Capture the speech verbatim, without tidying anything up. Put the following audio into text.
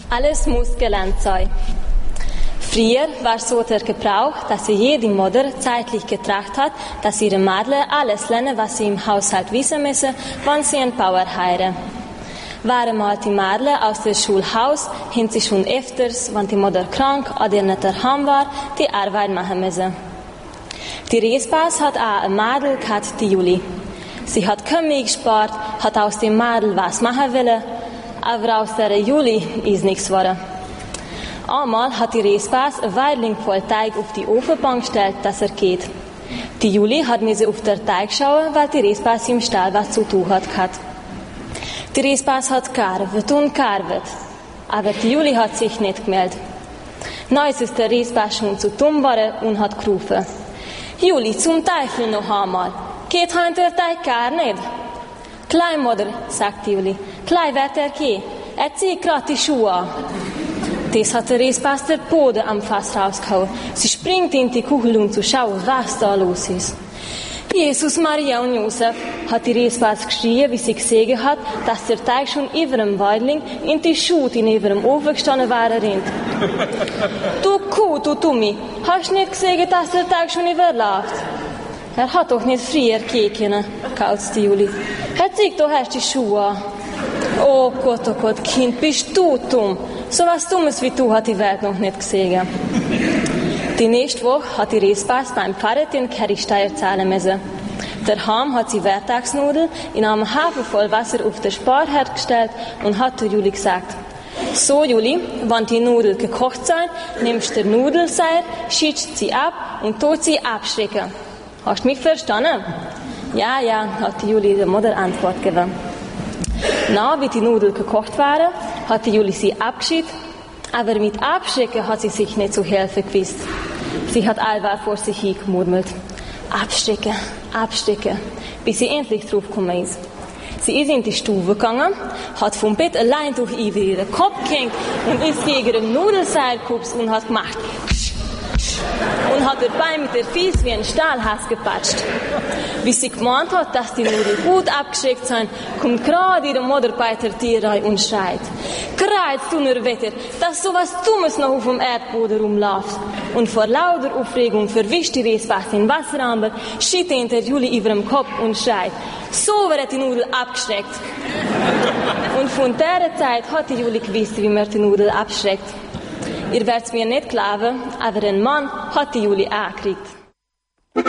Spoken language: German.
Alles muss gelernt sein. Früher war so der Gebrauch, dass jede Mutter zeitlich getracht hat, dass ihre Mädchen alles lernen, was sie im Haushalt wissen müssen, wenn sie einen Bauer heiraten. Waren mal die Mädchen aus der Schule raus, haben sie schon öfters, wenn die Mutter krank oder nicht daheim war, die Arbeit machen müssen. Die Respas hat auch ein Mädel gehabt, die Juli. Sie hat Kümmel gespart, hat aus dem Mädel was machen wollen, aber aus der Juli ist nichts geworden. Einmal hat die Respas ein Weidling voll Teig auf die Ofenbank gestellt, dass er geht. Die Juli hat mir auf der Teig schauen, weil die Respas im Stall was zu tun hat gehabt. Die Respas hat gearbeitet und gearbeitet, aber die Juli hat sich nicht gemeldet. Neues ist der Respas schon zu dumm geworden und hat gerufen: Juli, zum Teufel noch einmal. Geht heim der Teig gar nicht. Kleinmutter, sagt die Juli, klein wird er gehen. Er zieht gerade die Schuhe an. Das hat der Respas der Boden am Fass rausgehauen. Sie springt in die Kuchel, um zu schauen, was da los ist. Jesus, Maria und Josef, hat die Respas geschrien, wie sie gesehen hat, dass der Teig schon über dem Weidling in die Schuhe, die neben dem Ofen gestanden waren, rinnt. Du Kuh, du Dummi, hast nicht gesehen, dass der Teig schon überläuft? Er hat doch nicht früher gekenen, kauz die Juli. Er zieht doch erst die Schuhe an. Oh Gott, oh Gott, Kind, bist du dumm. So was Dummes wie du hat die Welt noch nicht gesehen. Die nächste Woche hat die Respas beim Pfarrer den Kirchsteuer zahlen müssen. Daheim hat sie Werktagsnudeln in einem Hafen voll Wasser auf den Sparherd gestellt und hat zu Juli gesagt: So Juli, wenn die Nudeln gekocht sind, nimmst du den Nudelseil, schützt sie ab und tut sie abschrecken. Hast du mich verstanden? Ja, ja, hat die Juli der Mutter Antwort gegeben. Na, wie die Nudeln gekocht waren, hat die Juli sie abgeschickt, aber mit Abschrecken hat sie sich nicht zu helfen gewusst. Sie hat allweil vor sich hingemurmelt: Abschrecken, abschrecken, bis sie endlich drauf gekommen ist. Sie ist in die Stube gegangen, hat vom Bett allein durch ihren Kopf gehängt und ist gegen den Nudelseil gekupst und hat gemacht und hat dabei mit der Fies wie ein Stahlhass gepatscht. Wie sie gemeint hat, dass die Nudeln gut abgeschreckt sind, kommt gerade ihre Mutter bei der Tierreihe und schreit: Kreuz, du nur Wetter, dass so was Dummes noch auf dem Erdboden rumläuft. Und vor lauter Aufregung verwischt die Respas den Wasseramber, schiebt ihn der Juli über dem Kopf und schreit: So wird die Nudel abgeschreckt. Und von dieser Zeit hat die Juli gewusst, wie man die Nudel abschreckt. Ihr werdet es mir nicht glauben, aber ein Mann hat die Juli auch gekriegt.